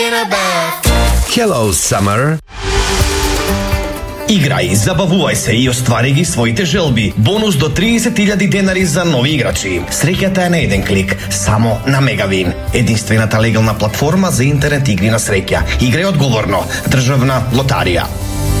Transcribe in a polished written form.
Hello Summer. Igraj, забавувај се и оствари ги своите желби. Бонус до 30.000 денари за нови играчи. Среќата е на еден клик, само на Мегавин. Единствената легална платформа за интернет игри на среќа. Играј одговорно. Државна лотарија.